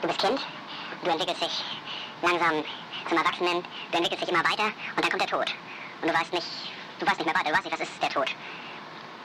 Du bist Kind, du entwickelst dich langsam zum Erwachsenen, du entwickelst dich immer weiter und dann kommt der Tod. Und du weißt nicht mehr weiter, du weißt nicht, was ist der Tod.